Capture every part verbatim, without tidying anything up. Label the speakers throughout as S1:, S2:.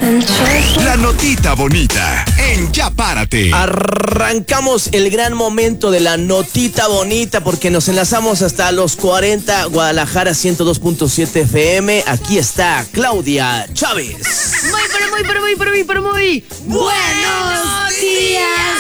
S1: La notita bonita en Ya Párate.
S2: Arrancamos el gran momento de la notita bonita porque nos enlazamos hasta los cuarenta, Guadalajara ciento dos punto siete F M. Aquí está Claudia Chávez.
S3: Muy, pero muy, pero muy, pero muy, pero muy buenos días,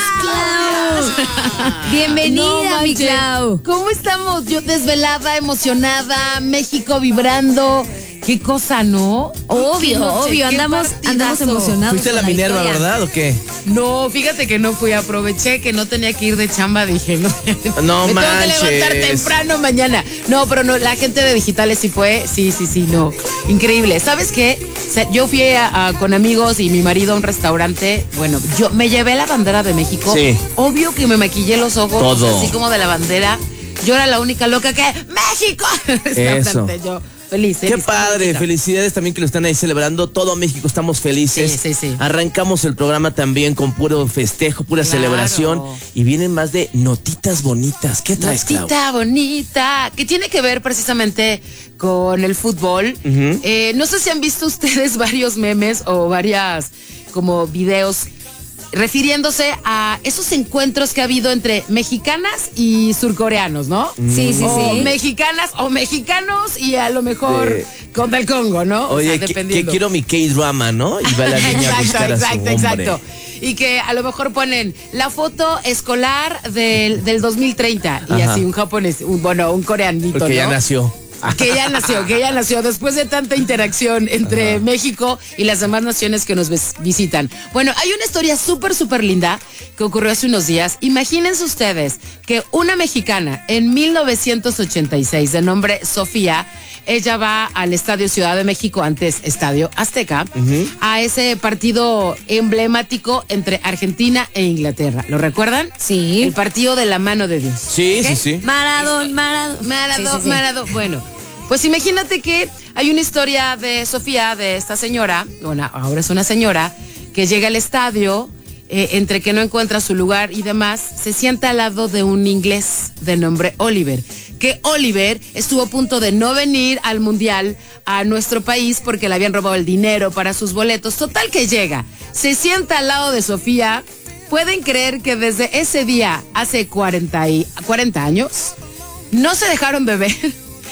S3: Clau.
S4: Bienvenida,
S3: No
S4: mi
S3: manches.
S4: Clau.
S3: ¿Cómo estamos? Yo desvelada, emocionada, México vibrando. Qué cosa, ¿no?
S4: Obvio,
S3: Qué noche,
S4: obvio,
S3: qué
S4: andamos,
S3: partidazo.
S4: andamos emocionados.
S2: Fuiste a la
S4: con
S2: Minerva,
S4: historia.
S2: ¿verdad? ¿O qué?
S3: No, fíjate que no fui, aproveché que no tenía que ir de chamba, dije, no,
S2: No
S3: me
S2: manches.
S3: tengo que levantar temprano mañana. No, pero no, la gente de Digitales sí fue, sí, sí, sí, no, increíble. ¿Sabes qué? Se- Yo fui a- a- con amigos y mi marido a un restaurante, bueno, yo me llevé la bandera de México.
S2: Sí.
S3: Obvio que me maquillé los ojos,
S2: Todo.
S3: así como de la bandera. Yo era la única loca que, ¡México!
S2: Eso.
S3: Yo feliz, ¿eh?
S2: Qué
S3: Feliz,
S2: padre,
S3: contenta.
S2: felicidades también que lo están ahí celebrando. Todo México estamos felices.
S3: Sí, sí, sí.
S2: Arrancamos el programa también con puro festejo, pura
S3: Claro.
S2: celebración. Y vienen más de notitas bonitas. ¿Qué traes, Clau?
S3: Notita bonita, que tiene que ver precisamente con el fútbol.
S2: Ujú.
S3: Eh, no sé si han visto ustedes varios memes o varias como videos refiriéndose a esos encuentros que ha habido entre mexicanas y surcoreanos, ¿no?
S4: Sí, sí,
S3: O
S4: sí.
S3: mexicanas o mexicanos y a lo mejor
S2: De-
S3: con del Congo, ¿no? O
S2: Oye,
S3: sea,
S2: que, que
S3: dependiendo.
S2: quiero mi K-drama, ¿no? Y va la niña a
S3: Exacto,
S2: buscar a su
S3: exacto,
S2: hombre.
S3: exacto. Y que a lo mejor ponen la foto escolar del, del dos mil treinta y
S2: Ajá.
S3: así un japonés, un, bueno, un coreanito,
S2: Porque ya
S3: ¿no?
S2: nació.
S3: Que ya nació, que ya nació, después de tanta interacción entre
S2: Ajá.
S3: México y las demás naciones que nos ves- visitan. Bueno, hay una historia súper, súper linda que ocurrió hace unos días. Imagínense ustedes que una mexicana en mil novecientos ochenta y seis, de nombre Sofía, ella va al Estadio Ciudad de México, antes Estadio Azteca, a ese partido emblemático entre Argentina e Inglaterra. ¿Lo recuerdan?
S4: Sí.
S3: El partido de la mano de Dios.
S2: Sí,
S3: ¿Ok?
S2: sí, sí.
S4: Maradón, Maradón.
S3: Maradón,
S4: Sí, sí, sí.
S3: Maradón. Bueno, pues imagínate que hay una historia de Sofía, de esta señora, bueno, ahora es una señora, que llega al estadio, eh, entre que no encuentra su lugar y demás, se sienta al lado de un inglés de nombre Oliver. Que Oliver estuvo a punto de no venir al mundial a nuestro país porque le habían robado el dinero para sus boletos. Total que llega, se sienta al lado de Sofía. ¿Pueden creer que desde ese día, hace cuarenta, y, cuarenta años, no se dejaron de ver?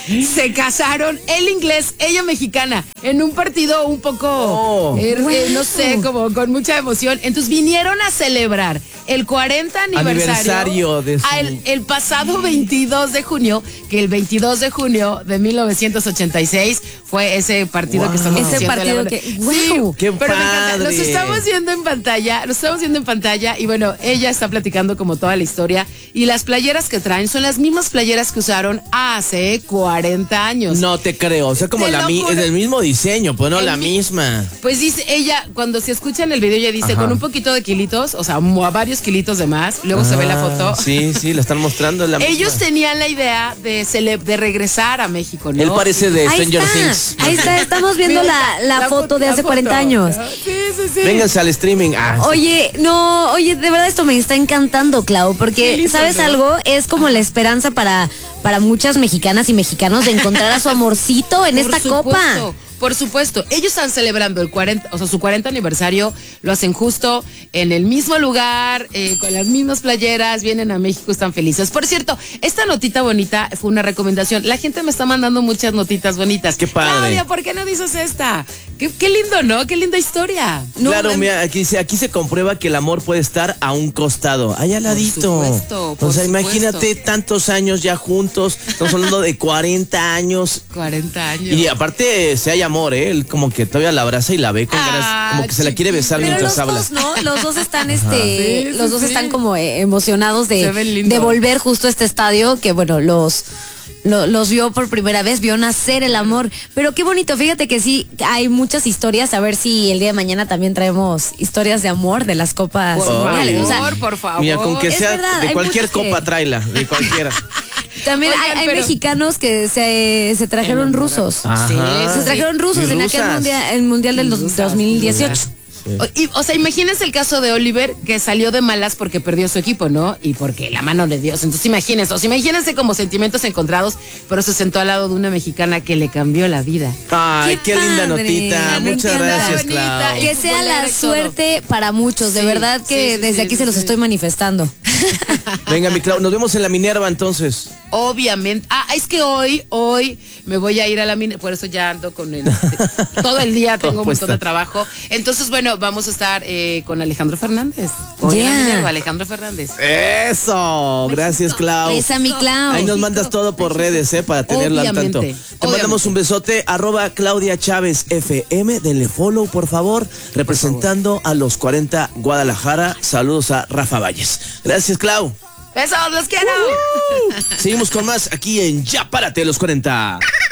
S3: Se casaron, él inglés, ella mexicana, en un partido un poco,
S2: Oh.
S3: eh,
S4: Wow.
S3: eh, no sé, como con mucha emoción. Entonces vinieron a celebrar el cuarenta aniversario,
S2: Aniversario de su-
S3: al- el pasado veintidós de junio, que el veintidós de junio de mil novecientos ochenta y seis fue ese partido
S2: Wow.
S3: que estamos
S4: Ese
S3: haciendo.
S4: partido
S3: la-
S4: que-
S3: Sí,
S4: wow.
S2: Qué
S3: pero me encanta. Los
S2: padre.
S3: estamos viendo en pantalla, los estamos viendo en pantalla y bueno, ella está platicando como toda la historia y las playeras que traen son las mismas playeras que usaron hace cuarenta años.
S2: No te creo. O sea, como
S3: Te
S2: la
S3: lo
S2: mi-
S3: juro.
S2: es del mismo diseño, pues no
S3: El
S2: la
S3: mi-
S2: misma.
S3: Pues dice ella, cuando se escucha en el video, ella dice
S2: Ajá.
S3: con un poquito de kilitos, o sea, mo- a varios kilitos de más, luego se ve la
S2: Ah,
S3: foto.
S2: Sí, sí, la están mostrando. es la
S3: Ellos
S2: misma.
S3: tenían la idea de, cele- de regresar a México, ¿no?
S2: Él parece de
S4: Ahí
S2: Stranger
S4: está,
S2: Things.
S4: ahí está, estamos viendo la, la foto de
S3: la
S4: hace
S3: foto.
S4: cuarenta años.
S3: Sí, sí, sí.
S2: Vénganse al streaming. Ah, sí.
S4: Oye, no, oye, de verdad esto me está encantando, Clau,
S3: Qué
S4: porque,
S3: lindo,
S4: ¿sabes
S3: ¿no?
S4: algo? Es como la esperanza para, para muchas mexicanas y mexicanos de encontrar a su amorcito en
S3: Por
S4: esta
S3: supuesto,
S4: copa.
S3: Por supuesto, ellos están celebrando el cuarenta, o sea, su cuarenta aniversario, lo hacen justo en el mismo lugar, eh, con las mismas playeras, vienen a México, están felices. Por cierto, esta notita bonita fue una recomendación. La gente me está mandando muchas notitas bonitas.
S2: Qué padre.
S3: Claudia, ¿por qué no dices esta? Qué, qué lindo, ¿no? Qué linda historia. No,
S2: Claro,
S3: man-
S2: mira, aquí se, aquí se comprueba que el amor puede estar a un costado, allá al ladito.
S3: supuesto, por
S2: o sea,
S3: supuesto.
S2: imagínate tantos años ya juntos, estamos hablando de cuarenta años.
S3: cuarenta años.
S2: Y aparte, si hay amor, ¿eh? Él como que todavía la abraza y la ve con
S3: Ah,
S2: ganas, como que se la quiere besar
S4: Pero
S2: mientras
S4: los
S2: habla.
S4: dos, ¿no? Los dos están, este,
S3: Sí, sí,
S4: los dos
S3: sí.
S4: están como eh, emocionados
S3: Se
S4: de,
S3: ven lindos.
S4: de volver justo a este estadio que, bueno, los, lo- los vio por primera vez, vio nacer el amor. Pero qué bonito, fíjate que sí, hay muchas historias, a ver si el día de mañana también traemos historias de amor de las copas
S3: Por
S4: mundiales. O sea,
S3: favor, por favor.
S2: Mira, con que
S4: Es
S2: sea
S4: verdad,
S2: de
S4: hay
S2: cualquier
S4: muchos que-
S2: copa, tráela, de cualquiera.
S4: también hay,
S3: Oigan,
S4: hay
S3: pero-
S4: mexicanos que se, se trajeron rusos.
S2: Ajá.
S4: Se trajeron rusos
S2: Y
S4: en aquel
S2: rusas.
S4: mundial, el mundial del dos-
S3: Rusas,
S4: dos mil dieciocho.
S3: O, y, o sea, imagínense el caso de Oliver, que salió de malas porque perdió su equipo, ¿no? Y porque la mano de Dios. Entonces imagínense, o sea, imagínense como sentimientos encontrados, pero se sentó al lado de una mexicana que le cambió la vida.
S2: Ay, qué,
S4: Qué
S2: linda
S4: padre.
S2: notita.
S4: Me
S2: Muchas
S4: encanta.
S2: gracias,
S3: Bonita.
S2: Clau.
S4: Que sea la
S3: Futbolera y todo.
S4: suerte para muchos, de
S3: Sí,
S4: verdad que
S3: sí, sí,
S4: desde
S3: sí,
S4: aquí
S3: sí,
S4: se los
S3: sí.
S4: estoy manifestando.
S2: Venga, mi Clau, nos vemos en la Minerva entonces.
S3: Obviamente. Ah, es que hoy, hoy me voy a ir a la mina, por eso ya ando con el... todo el día tengo un
S2: Puesta.
S3: montón de trabajo. Entonces, bueno, vamos a estar eh, con Alejandro Fernández. Hoy en la
S4: Yeah.
S3: Minerva, Alejandro Fernández.
S2: Eso, gracias, Clau.
S4: Esa mi Clau.
S2: Ahí nos mandas todo por redes, ¿eh? Para tenerlo al tanto.
S3: Obviamente,
S2: Te mandamos un besote, arroba Claudia Chávez F M, denle follow, por favor, representando a los cuarenta Guadalajara. Saludos a Rafa Valles. Gracias, Clau.
S3: ¡Besos, los quiero!
S2: Seguimos con más aquí en Ya Párate los cuarenta.